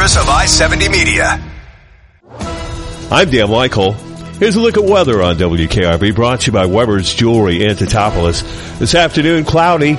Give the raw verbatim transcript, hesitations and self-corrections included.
service of I seventy Media. I'm Dan Michael. Here's a look at weather on W K R B, brought to you by Weber's Jewelry in Teutopolis. This afternoon, cloudy,